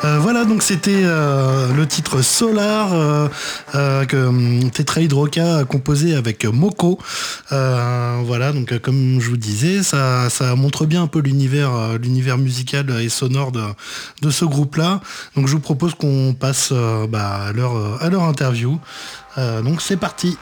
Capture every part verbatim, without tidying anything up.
Euh, voilà, donc c'était euh, le titre Solar euh, euh, que um, Tetrahydroka a composé avec Moko. Euh, voilà, donc euh, comme je vous disais, ça, ça montre bien un peu l'univers, euh, l'univers musical et sonore de, de ce groupe-là. Donc je vous propose qu'on passe euh, bah, à, leur, à leur interview. Euh, donc c'est parti.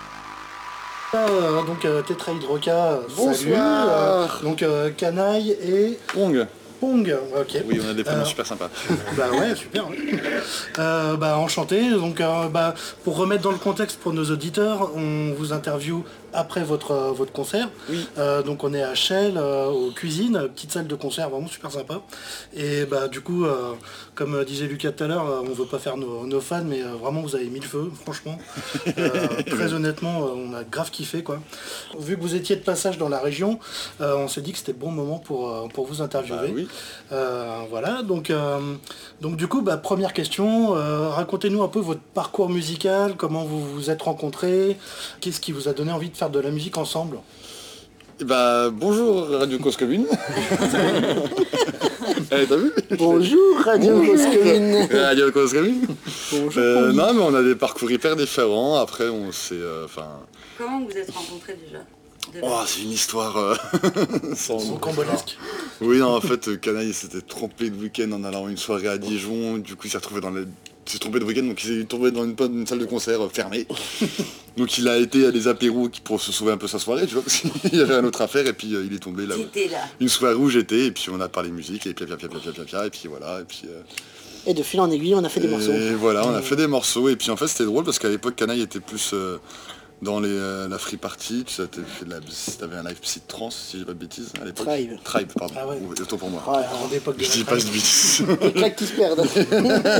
Euh, donc euh, Tetrahydroka, bonsoir. Salut. Euh, donc euh, Canaille et Pong. Pong, ok. Oui, on a des prénoms euh, super sympas. Bah ouais, super. Euh, bah enchanté. Donc euh, bah, pour remettre dans le contexte pour nos auditeurs, on vous interviewe après votre, euh, votre concert. Oui. Euh, donc on est à Chelles, euh, aux cuisines, petite salle de concert vraiment super sympa. Et bah du coup, euh, comme disait Lucas tout à l'heure, euh, on veut pas faire nos, nos fans, mais euh, vraiment vous avez mis le feu, franchement. Euh, très honnêtement, euh, on a grave kiffé quoi. Vu que vous étiez de passage dans la région, euh, on s'est dit que c'était le bon moment pour, euh, pour vous interviewer. Bah, oui. Euh, voilà, donc, euh, donc du coup, bah, première question, euh, racontez-nous un peu votre parcours musical, comment vous vous êtes rencontrés, qu'est-ce qui vous a donné envie de faire de la musique ensemble? Bah bonjour Radio Cause Commune. Eh, t'as vu? Bonjour Radio Cause Commune. Radio Cause Commune. Bonjour. Euh, non mais on a des parcours hyper différents. Après on s'est, enfin. Euh, comment vous êtes rencontrés déjà? Oh, c'est une histoire euh... sans cambolesque. Oui, non, en fait, Canaille s'était trompé de week-end en allant à une soirée à Dijon. Du coup, il s'est retrouvé dans les... Il s'est trompé de week-end, donc il s'est tombé dans une, une salle de concert euh, fermée. Donc il a été à des apéros pour se sauver un peu sa soirée, tu vois, parce qu'il y avait une autre affaire, et puis euh, il est tombé là, là. Une soirée où j'étais, et puis on a parlé musique, et puis pia, pia, pia, pia, pia, pia, et puis voilà, et puis... Euh... Et de fil en aiguille, on a fait des et morceaux. Et voilà, on a fait des morceaux, et puis en fait c'était drôle, parce qu'à l'époque, Canaille était plus... Euh... Dans les, euh, la free party, tu avais un live psy trans, si j'ai pas de bêtises, à l'époque. Tribe. Tribe, pardon. Ah ouais. Oui, autant pour moi. Ouais, à l'époque de je dis pas de bêtises. Les claques qui se perdent. Parce que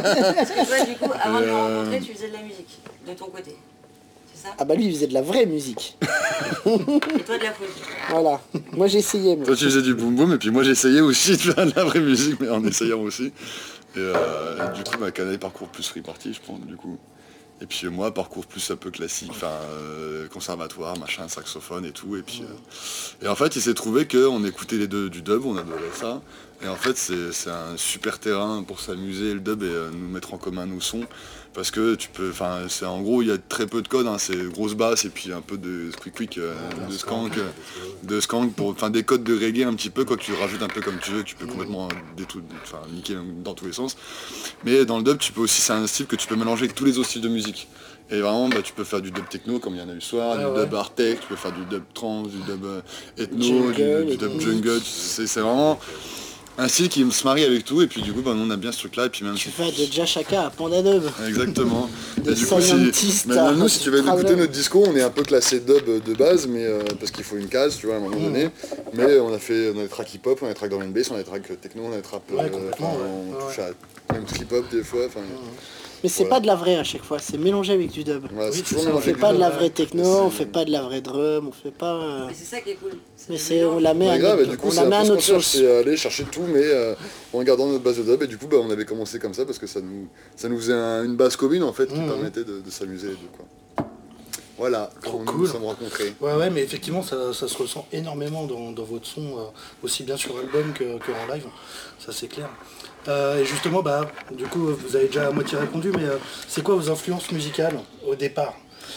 toi, du coup, avant Et de me euh... rencontrer, tu faisais de la musique, de ton côté. C'est ça? Ah bah lui, il faisait de la vraie musique. Et toi, de la folie. Voilà. Moi, j'ai essayé. Moi. Toi, tu faisais du boom boom, et puis moi, j'essayais aussi de faire de la vraie musique, mais en essayant aussi. Et, euh, et du coup, ma Canaille parcours plus free party, je pense, du coup. Et puis moi, parcours plus un peu classique, enfin euh, conservatoire, machin, saxophone et tout. Et puis euh, et en fait, il s'est trouvé qu'on écoutait les deux du dub, on adorait ça. Et en fait, c'est un super terrain pour s'amuser le dub et euh, nous mettre en commun nos sons. Parce que tu peux, enfin, c'est en gros, il y a très peu de code, hein, c'est grosse basse et puis un peu de quick quick, euh, de skank, euh, de skank pour, enfin, des codes de reggae un petit peu, quoi que tu rajoutes un peu comme tu veux, tu peux complètement détruire, enfin, niquer dans tous les sens. Mais dans le dub, tu peux aussi, c'est un style que tu peux mélanger avec tous les autres styles de musique. Et vraiment, bah, tu peux faire du dub techno comme il y en a eu ce soir, ah, du ouais. dub art tech, tu peux faire du dub trance, du dub euh, ethno, jungle, du, du dub jungle. C'est vraiment un style qui se marie avec tout, et puis du coup, bah, nous, on a bien ce truc-là. Et puis même tu fais de Jashaka à Panda Dub. Exactement. Et du coup, si, mais nous, si tu veux écouter notre disco, on est un peu classé dub de base, mais euh, parce qu'il faut une case, tu vois, à un moment mmh. donné. Mais on a fait, on a des tracks hip-hop, on a des tracks drum and bass, on a des tracks techno, on a des tracks, ouais, euh, on ouais. touche à même trip-hop des fois. Mmh. Mais c'est voilà. Pas de la vraie à chaque fois, c'est mélangé avec du dub. Ouais, oui, on fait pas de la vraie techno, on fait pas de la vraie drum, on fait pas... Euh... Mais c'est ça qui est cool. Mais c'est, on la met ouais, à grave, notre, du coup, on la met à notre sauce. C'est aller chercher tout, mais euh, en gardant notre base de dub. Et du coup, bah, on avait commencé comme ça parce que ça nous, ça nous faisait un, une base commune en fait qui mmh. permettait de, de s'amuser les deux, quoi. Voilà, trop quand cool. Nous nous sommes rencontrés. Ouais, ouais, mais effectivement, ça, ça se ressent énormément dans, dans votre son, euh, aussi bien sur album que, que en live. Ça, c'est clair. Euh, et justement, bah, du coup, vous avez déjà à moitié répondu, mais euh, c'est quoi vos influences musicales au départ?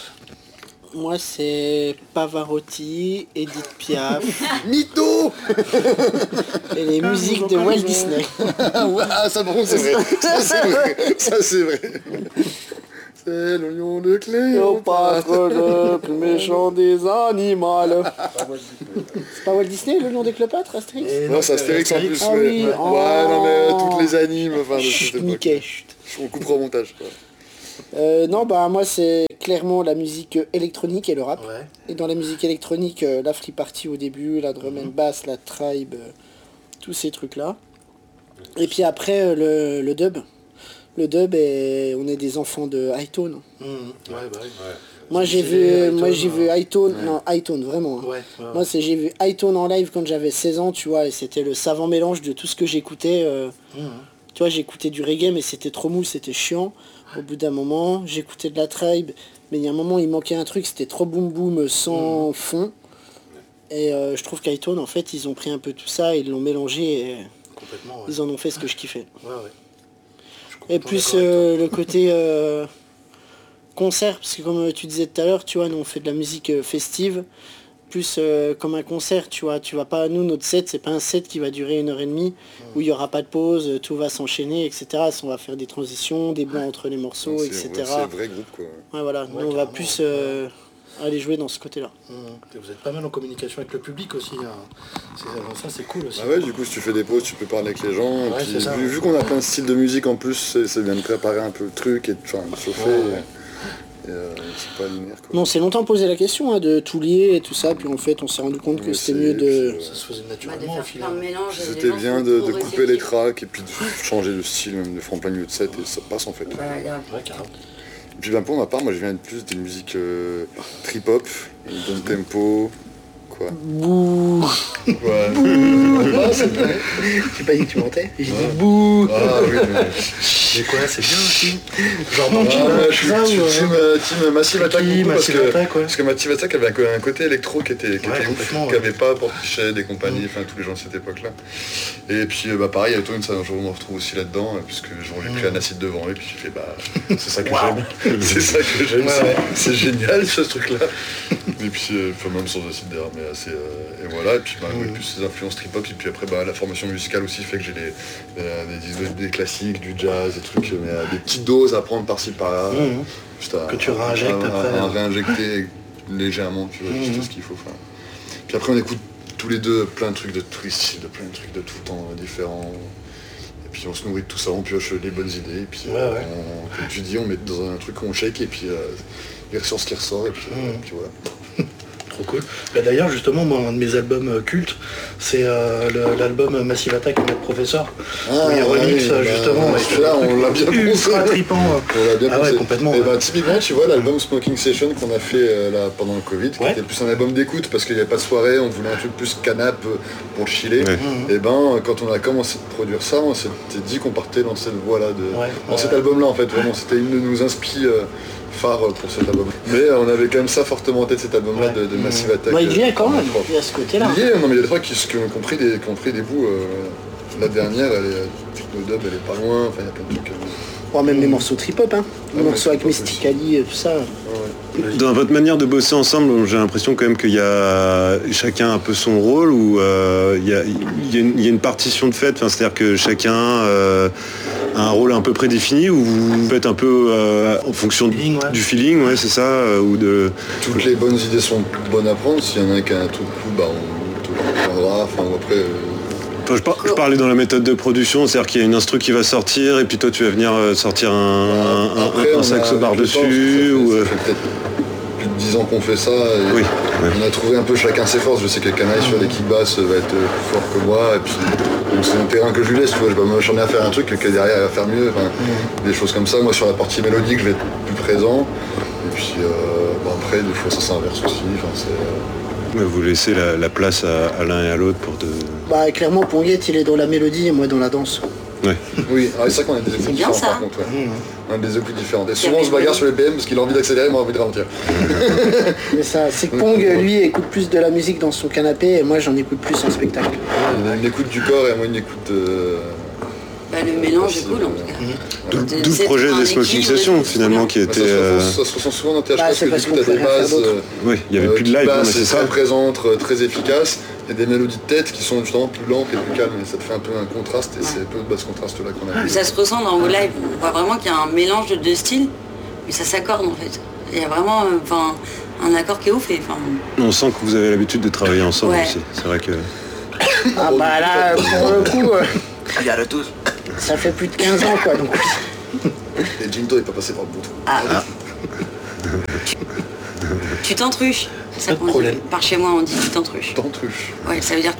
Moi, c'est Pavarotti, Edith Piaf. Mytho. Et les musiques de Walt Disney. Ouais, ça, par contre, c'est vrai. Ça, c'est vrai. Ça, c'est vrai. C'est le lion de Cléopâtre, le plus méchant des animaux. C'est pas Walt Disney, le lion des Cléopâtres, Astérix? Non, c'est Astérix en plus. Ah oui. Ouais, oh. Ouais, non mais euh, toutes les animes, enfin, de cette époque. Mickey, on coupera au montage, quoi. Euh, non, bah moi c'est clairement la musique électronique et le rap. Ouais. Et dans la musique électronique, euh, la free party au début, la drum and bass, la tribe, euh, tous ces trucs-là. Et puis après euh, le, le dub. Le dub, est, on est des enfants de Hightone. Mmh. Ouais, bah, ouais. Moi j'ai vu, moi j'ai vu Hightone, ouais. non Hightone vraiment. Hein. Ouais, ouais, ouais. Moi c'est j'ai vu Hightone en live quand j'avais seize ans, tu vois, et c'était le savant mélange de tout ce que j'écoutais. Euh, mmh. Tu vois, j'écoutais du reggae, mais c'était trop mou, c'était chiant. Au bout d'un moment, j'écoutais de la tribe, mais il y a un moment il manquait un truc, c'était trop boum boum sans mmh. fond. Et euh, je trouve qu'Hightone, en fait, ils ont pris un peu tout ça, ils l'ont mélangé et complètement, ouais. Ils en ont fait ce que je kiffais. Ouais, ouais. Et plus euh, le côté euh, concert, parce que comme tu disais tout à l'heure, tu vois, nous on fait de la musique euh, festive, plus euh, comme un concert, tu vois. Tu vas pas, nous notre set, c'est pas un set qui va durer une heure et demie, où il y aura pas de pause, tout va s'enchaîner, et cetera. On va faire des transitions, des blancs entre les morceaux, C'est et cetera. ouais, c'est un vrai groupe quoi. Ouais, voilà, nous on va plus euh, aller jouer dans ce côté-là. Mmh. Et vous êtes pas mal en communication avec le public aussi. Hein. C'est- Ça, c'est cool aussi. Ah ouais, du coup, si tu fais des pauses, tu peux parler avec les gens. Et Ouais, puis, c'est ça. vu, vu qu'on a plein de styles de musique en plus, c'est c'est bien de préparer un peu le truc et de enfin, de chauffer. Ouais, et- ouais. et, euh, c'est pas linéaire quoi. Non, on s'est longtemps posé la question hein, de tout lier et tout ça, puis en fait on s'est rendu compte que Ouais, c'était c'est- mieux de... c'est- Ça se faisait Bah, de naturellement au faire final. plein de mélanges. les C'était gens bien sont de, trop de couper les réceptifs. tracks et puis de changer le style, même de faire en plein milieu de set et ça passe en fait. Bah, grave. Ouais, carrément. Et puis ben, pour ma part, moi je viens de plus des musiques euh, trip-hop, bon tempo, quoi. Bouh. Ouais. Ah, c'est vrai. J'ai pas dit que tu mentais. J'ai dit bouh. Ah oui, mais... Mais quoi, c'est bien aussi. Genre Ah, Banky, ouais, là, je suis ça, je ou, suis euh, team, euh, team Massive Attack Tricky, beaucoup, parce Massive que, Attack, ouais. parce que Massive Attack avait un, un côté électro qui était, qui Ouais, était ouf, complètement, qu'il ouais. n'y avait pas Portichet et compagnie, enfin tous les gens de cette époque-là. Et puis euh, bah pareil, Tones, un jour on me retrouve aussi là-dedans, euh, puisque genre, j'ai pris un acide devant et puis j'ai fait bah c'est ça que j'aime. C'est ça que j'aime, Ouais, c'est- ouais. c'est génial ce truc-là. Et puis euh, enfin même sans acide d'ailleurs, mais assez euh, et voilà, et puis bah ouais, plus ces influences trip-hop, et puis après bah la formation musicale aussi fait que j'ai des, euh, des, des, des classiques, du jazz, des trucs, mais euh, des petites doses à prendre par-ci par-là. Mhm. Juste à- Que tu réinjectes à- à- après. à réinjecter légèrement, tu vois, Mhm. juste ce qu'il faut faire. Puis après on écoute tous les deux plein de trucs de tous les styles, de plein de trucs de tout le temps euh, différents. Et puis on se nourrit de tout ça, on pioche les bonnes idées, et puis Ouais, euh, ouais. on- comme tu dis, on met dans un truc qu'on shake, et puis euh, il ressort ce qui ressort, et puis, euh, Mhm. puis voilà. Trop cool. Bah, d'ailleurs, justement, moi, un de mes albums euh, cultes, c'est euh, le- l'album Massive Attack et Maître Professeur. Ah, où il remix, ouais, euh, bah, justement. avec celui-là, des on l'a trucs bien ultra pensé. trippant. euh. On l'a bien Ah ouais, pensé. complètement, Et ouais. bah typiquement tu vois l'album Smoking Session qu'on a fait euh, là pendant le Covid, qui Ouais. était plus un album d'écoute parce qu'il n'y avait pas de soirée, on voulait un truc plus canap euh, pour chiller. Ouais. Et ben quand on a commencé de produire ça, on s'était dit qu'on partait dans cette voie-là, de, Ouais, dans ouais. cet album-là en fait, vraiment c'était une de nos inspi euh, phares pour cet album. Mais euh, on avait quand même ça fortement en tête, cet album-là Ouais. de, de Massive Attack. Bah, il euh, vient quand en même, prof. il y a ce côté-là. Il y est, non mais il y a des trucs qui, qui ont compris des, qui ont pris des bouts. euh, la dernière, elle est Technodub, elle est pas loin, enfin il y a plein de trucs. euh, Oh, même les morceaux trip-hop, hein. Les ouais, morceaux avec trip-hop Mystically et tout ça. ouais, ouais. Dans votre manière de bosser ensemble, j'ai l'impression quand même qu'il y a chacun un peu son rôle, ou euh, il, y a, il, y a une, il y a une partition de fait, enfin, c'est-à-dire que chacun euh, a un rôle un peu prédéfini, ou vous faites un peu euh, en fonction du Feeling, ouais. du feeling, ouais, c'est ça, euh, ou de... Toutes les bonnes idées sont bonnes à prendre, s'il y en a un qui a un truc cool, bah on te le prendra, enfin ou après... euh, Enfin, je, par- je parlais dans la méthode de production, c'est-à-dire qu'il y a une instru qui va sortir, et puis toi tu vas venir euh, sortir un, un- après, un on a- saxo je pense que par-dessus, ça fait- ou... ça euh, fait peut-être plus de dix ans qu'on fait ça, et Oui, ouais. on a trouvé un peu chacun ses forces. Je sais que Canaille sur les kickbass va être plus fort que moi, et puis donc c'est un terrain que je lui laisse, tu vois, je vais pas m'acharner à faire un truc que derrière il va faire mieux, enfin, des choses comme ça. Moi sur la partie mélodique je vais être plus présent, et puis euh, bon, après des fois ça s'inverse aussi, enfin, c'est... euh, Ouais, vous laissez la, la place à, à l'un et à l'autre pour de... Bah, clairement, Ponguette, il est dans la mélodie et moi dans la danse. Ouais. Oui, ah, c'est vrai qu'on a des écoutes bien, différentes ça. par contre, ouais. On a des écoutes différentes. Et Il y souvent on avait se bagarre une- sur les B M parce qu'il a envie d'accélérer, moi j'ai envie de ralentir. Mais ça, c'est que Pong, lui, écoute plus de la musique dans son canapé et moi, j'en écoute plus en spectacle. Il a une écoute du corps et moi une écoute... euh, Bah, le mélange est cool en tout cas. D'où De- d'où le c'est projet un des Smoking équilibre, Sessions, c'est finalement, trop qui bah, était... ça, se euh, ressent, ça se ressent souvent dans T H K Bah, parce c'est que parce du coup qu'on t'as des peut rien faire bases... d'autre. euh, Oui, il n'y avait euh, plus de qui live, non, mais passent, c'est ça. très présentes, euh, très efficaces, et des mélodies de tête qui sont justement plus lentes et plus calmes. Et ça te fait un peu un contraste, et c'est un peu de ce contraste-là qu'on a. Mais ça se ressent dans vos lives. On voit vraiment qu'il y a un mélange de deux styles, mais ça s'accorde en fait. Il y a vraiment euh, enfin, un accord qui est ouf. Et, enfin, On sent que vous avez l'habitude de travailler ensemble Ouais. aussi. C'est vrai que... Ah bah là, pour le coup, euh, Il y a le tous. ça fait plus de quinze ans, quoi. Donc, Et Jinto est pas passé par le bout. ah. Tu t'entruches. C'est ça Pas de qu'on dit. problème. Par chez moi, on dit tu t'entruches. Tentruche. Ouais, ça veut dire